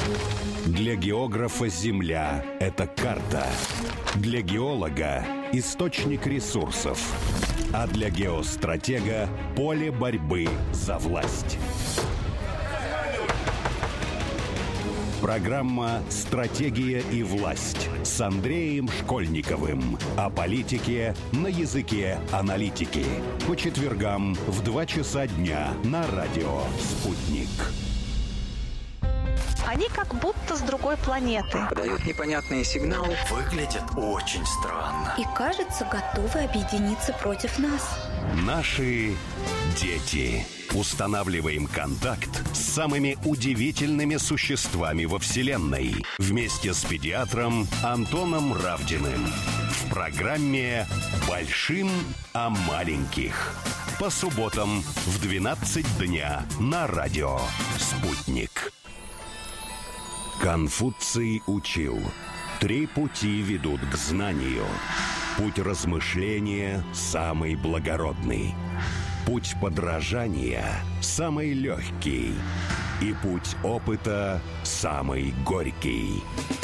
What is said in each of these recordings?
Для географа Земля – это карта. Для геолога – источник ресурсов. А для геостратега – поле борьбы за власть. Программа «Стратегия и власть» с Андреем Школьниковым. О политике на языке аналитики. По четвергам в 2 часа дня на радио «Спутник». Они как будто с другой планеты. Подают непонятные сигналы. Выглядят очень странно. И, кажется, готовы объединиться против нас. Наши дети. Устанавливаем контакт с самыми удивительными существами во Вселенной. Вместе с педиатром Антоном Равдиным. В программе «Большим о маленьких». По субботам в 12 дня на радио «Спутник». Конфуций учил: 3 пути ведут к знанию. Путь размышления самый благородный. Путь подражания самый легкий. И путь опыта самый горький.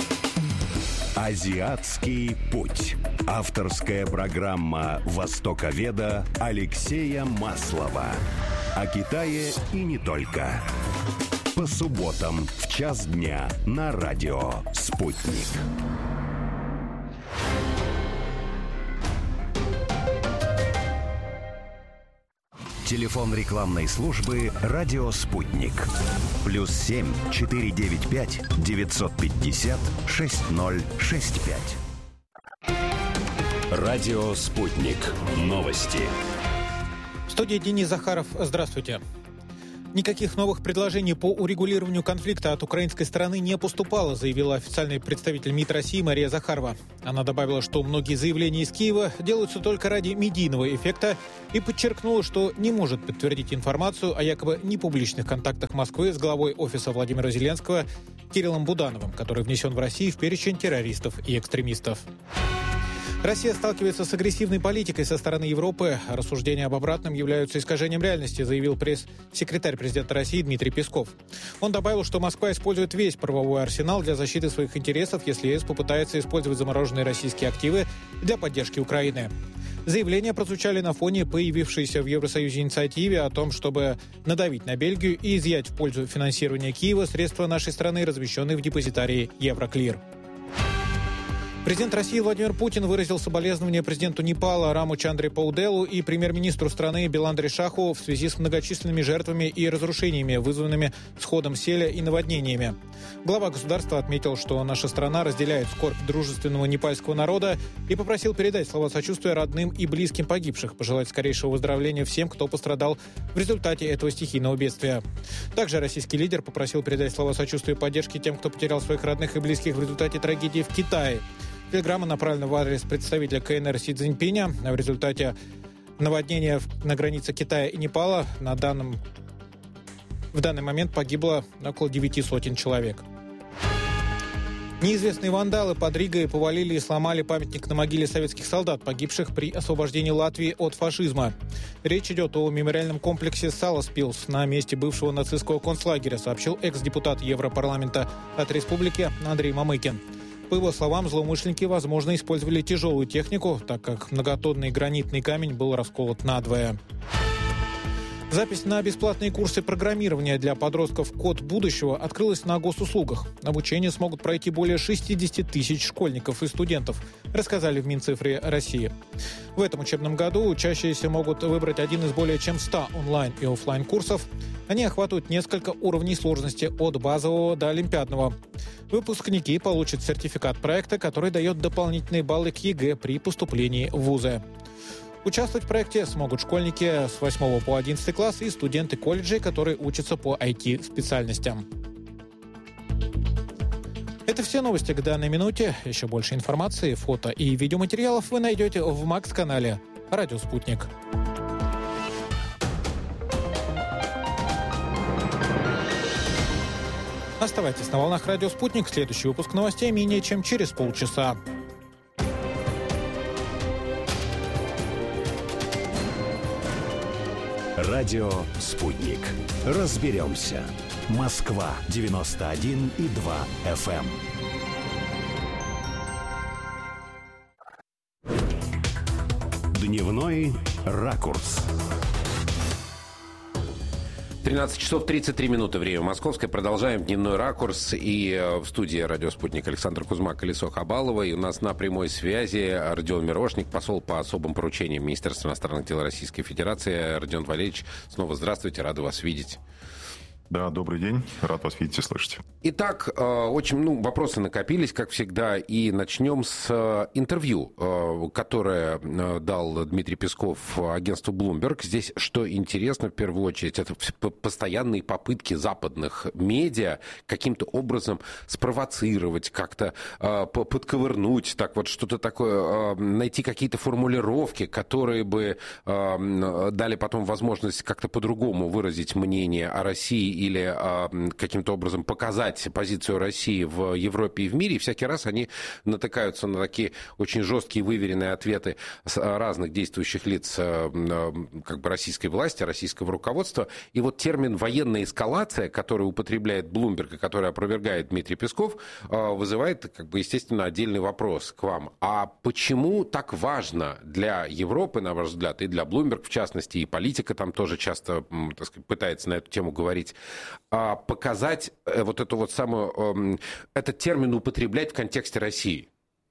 Азиатский путь. Авторская программа востоковеда Алексея Маслова. О Китае и не только. По субботам в 1 час дня на радио «Спутник». Телефон рекламной службы «Радио Спутник». +7 495 950 6065. Радио «Спутник». Новости. В студии Денис Захаров. Здравствуйте. Никаких новых предложений по урегулированию конфликта от украинской стороны не поступало, заявила официальный представитель МИД России Мария Захарова. Она добавила, что многие заявления из Киева делаются только ради медийного эффекта и подчеркнула, что не может подтвердить информацию о якобы непубличных контактах Москвы с главой офиса Владимира Зеленского Кириллом Будановым, который внесен в Россию в перечень террористов и экстремистов. Россия сталкивается с агрессивной политикой со стороны Европы. Рассуждения об обратном являются искажением реальности, заявил пресс-секретарь президента России Дмитрий Песков. Он добавил, что Москва использует весь правовой арсенал для защиты своих интересов, если ЕС попытается использовать замороженные российские активы для поддержки Украины. Заявления прозвучали на фоне появившейся в Евросоюзе инициативе о том, чтобы надавить на Бельгию и изъять в пользу финансирования Киева средства нашей страны, размещенные в депозитарии Евроклир. Президент России Владимир Путин выразил соболезнования президенту Непала Раму Чандре Пауделу и премьер-министру страны Биландре Шаху в связи с многочисленными жертвами и разрушениями, вызванными сходом селя и наводнениями. Глава государства отметил, что наша страна разделяет скорбь дружественного непальского народа и попросил передать слова сочувствия родным и близким погибших, пожелать скорейшего выздоровления всем, кто пострадал в результате этого стихийного бедствия. Также российский лидер попросил передать слова сочувствия и поддержки тем, кто потерял своих родных и близких в результате трагедии в Китае. Телеграмма направлена в адрес представителя КНР Си Цзиньпиня. В результате наводнения на границе Китая и Непала в данный момент погибло около 900 человек. Неизвестные вандалы под Ригой повалили и сломали памятник на могиле советских солдат, погибших при освобождении Латвии от фашизма. Речь идет о мемориальном комплексе Саласпилс на месте бывшего нацистского концлагеря, сообщил экс-депутат Европарламента от республики Андрей Мамыкин. По его словам, злоумышленники, возможно, использовали тяжелую технику, так как многотонный гранитный камень был расколот надвое. Запись на бесплатные курсы программирования для подростков «Код будущего» открылась на госуслугах. Обучение смогут пройти более 60 тысяч школьников и студентов, рассказали в Минцифре России. В этом учебном году учащиеся могут выбрать один из более чем 100 онлайн и офлайн курсов. Они охватывают несколько уровней сложности от базового до олимпиадного. Выпускники получат сертификат проекта, который дает дополнительные баллы к ЕГЭ при поступлении в вузы. Участвовать в проекте смогут школьники с 8 по 11 класс и студенты колледжей, которые учатся по IT-специальностям. Это все новости к данной минуте. Еще больше информации, фото и видеоматериалов вы найдете в МАКС-канале «Радио Спутник». Оставайтесь на волнах «Радио Спутник». Следующий выпуск новостей менее чем через полчаса. Радио «Спутник». Разберемся. Москва 91,2 FM. Дневной ракурс. 13 часов 33 минуты, время московское. Продолжаем дневной ракурс. И в студии «Радио Спутник» Александр Кузьма, Колесо Хабалова. И у нас на прямой связи Родион Мирошник, посол по особым поручениям Министерства иностранных дел Российской Федерации. Родион Валерьевич, снова здравствуйте, рады вас видеть. Да, добрый день. Рад вас видеть и слышать. Итак, очень вопросы накопились, как всегда, и начнем с интервью, которое дал Дмитрий Песков агентству Bloomberg. Здесь, что интересно, в первую очередь, это постоянные попытки западных медиа каким-то образом спровоцировать, как-то подковырнуть, так вот что-то такое, найти какие-то формулировки, которые бы дали потом возможность как-то по-другому выразить мнение о России или каким-то образом показать позицию России в Европе и в мире. И всякий раз они натыкаются на такие очень жесткие выверенные ответы разных действующих лиц как бы российской власти, российского руководства. И вот термин «военная эскалация», который употребляет Bloomberg и который опровергает Дмитрий Песков, вызывает, как бы, естественно, отдельный вопрос к вам. А почему так важно для Европы, на ваш взгляд, и для Bloomberg, в частности, и политика там тоже часто, так сказать, пытается на эту тему говорить, показать вот эту вот самую, этот термин употреблять в контексте России?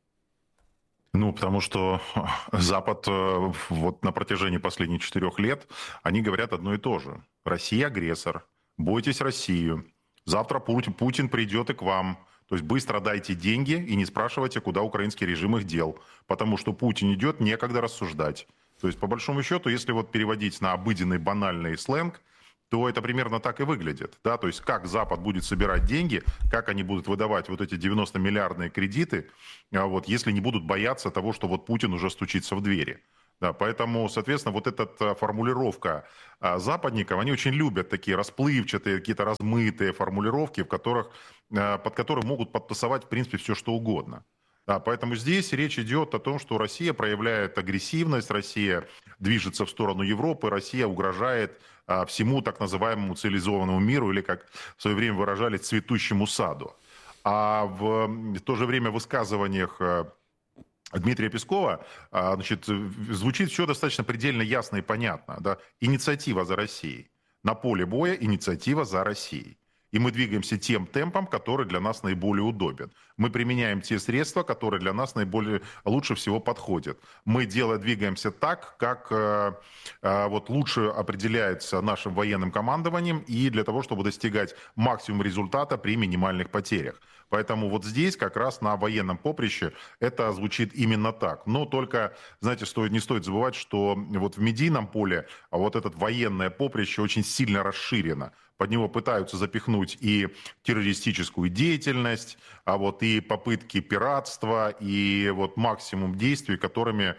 Ну, потому что Запад вот на протяжении последних 4 лет, они говорят одно и то же. Россия агрессор, бойтесь Россию, завтра Путин придет и к вам. То есть быстро дайте деньги и не спрашивайте, куда украинский режим их дел. Потому что Путин идет, некогда рассуждать. То есть, по большому счету, если вот переводить на обыденный банальный сленг, то это примерно так и выглядит. Да? То есть как Запад будет собирать деньги, как они будут выдавать вот эти 90-миллиардные кредиты, вот, если не будут бояться того, что вот Путин уже стучится в двери. Да, поэтому, соответственно, вот эта формулировка западников, они очень любят такие расплывчатые, какие-то размытые формулировки, под которые могут подтасовать, в принципе, все что угодно. Да, поэтому здесь речь идет о том, что Россия проявляет агрессивность, Россия движется в сторону Европы, Россия угрожает всему так называемому цивилизованному миру, или, как в свое время выражали, цветущему саду. А в то же время в высказываниях Дмитрия Пескова, значит, звучит все достаточно предельно ясно и понятно. Да? Инициатива за Россией. На поле боя инициатива за Россией. И мы двигаемся тем темпом, который для нас наиболее удобен. Мы применяем те средства, которые для нас лучше всего подходят. Мы двигаемся так, как вот лучше определяется нашим военным командованием и для того, чтобы достигать максимум результата при минимальных потерях. Поэтому вот здесь как раз на военном поприще это звучит именно так. Но только, знаете, не стоит забывать, что вот в медийном поле вот это военное поприще очень сильно расширено. Под него пытаются запихнуть и террористическую деятельность, и попытки пиратства, и вот максимум действий, которыми,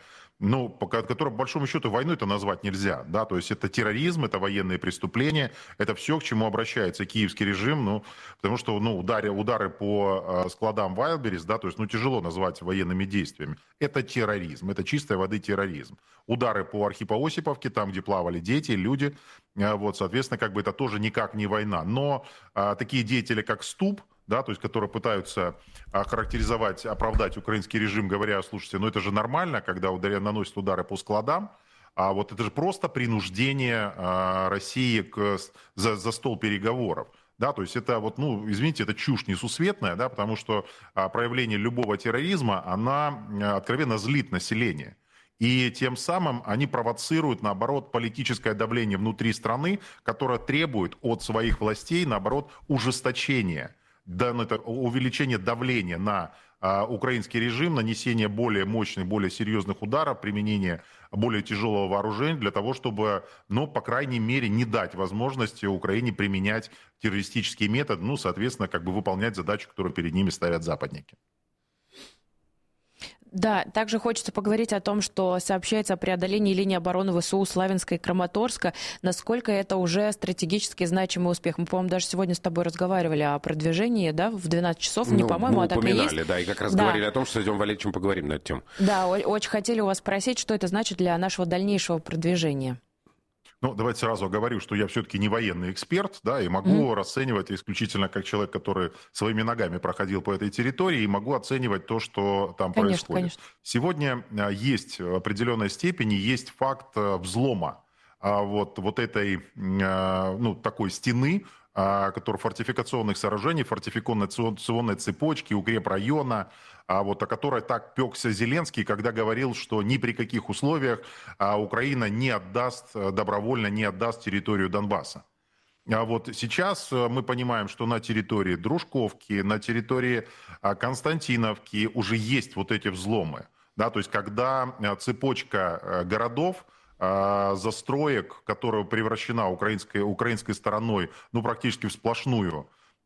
по большому счету, войну это назвать нельзя. Да? То есть это терроризм, это военные преступления, это все, к чему обращается киевский режим, потому что удары по складам Wildberries, да, то есть тяжело назвать военными действиями. Это терроризм, это чистой воды терроризм. Удары по Архипо-Осиповке, там, где плавали дети, люди, соответственно, это тоже никак не война. Но такие деятели, как Ступ, да, то есть, которые пытаются характеризовать, оправдать украинский режим, говоря, слушайте, это же нормально, когда наносят удары по складам, а вот это же просто принуждение России за стол переговоров. Да, то есть это извините, это чушь несусветная, да, потому что проявление любого терроризма, она откровенно злит население. И тем самым они провоцируют, наоборот, политическое давление внутри страны, которое требует от своих властей, наоборот, ужесточения, увеличения давления на украинский режим, нанесение более мощных, более серьезных ударов, применение более тяжелого вооружения для того, чтобы, по крайней мере, не дать возможности Украине применять террористические методы, соответственно, выполнять задачу, которую перед ними ставят западники. Да, также хочется поговорить о том, что сообщается о преодолении линии обороны ВСУ Славянска и Краматорска. Насколько это уже стратегически значимый успех? Мы, по-моему, даже сегодня с тобой разговаривали о продвижении, да, в 12 часов, не по-моему, а так и есть. Упоминали, да, и как раз говорили о том, что с Родионом Валерьевичем поговорим на эту тему. Да, очень хотели у вас спросить, что это значит для нашего дальнейшего продвижения. Ну, давайте сразу оговорю, что я все-таки не военный эксперт, да, и могу расценивать исключительно как человек, который своими ногами проходил по этой территории, и могу оценивать то, что там происходит. Конечно. Сегодня есть в определенной степени есть факт взлома вот этой, ну, такой стены, фортификационных сооружений, фортификационной цепочки, укрепрайона, о которой так пекся Зеленский, когда говорил, что ни при каких условиях Украина добровольно не отдаст территорию Донбасса. А вот сейчас мы понимаем, что на территории Дружковки, на территории Константиновки уже есть вот эти взломы. Да, то есть когда цепочка городов, застроек, которая превращена украинской стороной, ну, практически в сплошную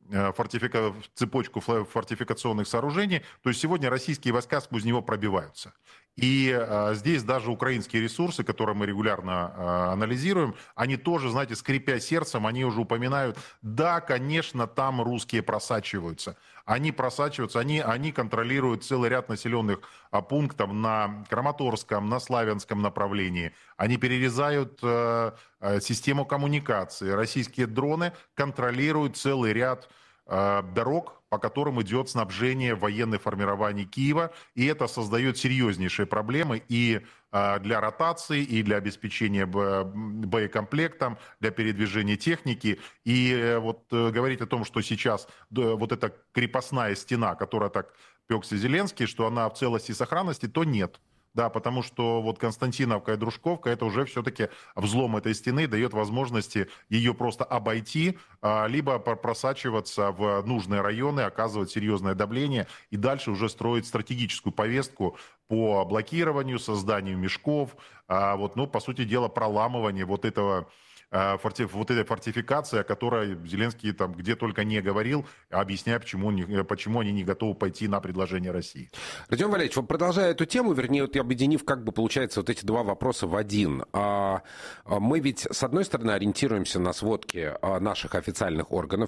цепочку фортификационных сооружений, то есть сегодня российские войска сквозь него пробиваются. И здесь даже украинские ресурсы, которые мы регулярно анализируем, они тоже, знаете, скрипя сердцем, они уже упоминают, да, конечно, там русские просачиваются. Они просачиваются, они контролируют целый ряд населенных пунктов на Краматорском, на Славянском направлении. Они перерезают систему коммуникации. Российские дроны контролируют целый ряд дорог, по которым идет снабжение военных формирований Киева. И это создает серьезнейшие проблемы и для ротации, и для обеспечения боекомплектом, для передвижения техники. И вот говорить о том, что сейчас вот эта крепостная стена, которая так пекся Зеленский, что она в целости и сохранности, то нет. Да, потому что вот Константиновка и Дружковка, это уже все-таки взлом этой стены дает возможности ее просто обойти, либо просачиваться в нужные районы, оказывать серьезное давление и дальше уже строить стратегическую повестку по блокированию, созданию мешков, ну, по сути дела, проламывание вот этой фортификации, о которой Зеленский там где только не говорил, объясняя, почему они не готовы пойти на предложение России. Родион Валерьевич, продолжая эту тему, вернее, вот объединив, как бы получается, вот эти два вопроса в один. Мы ведь, с одной стороны, ориентируемся на сводки наших официальных органов,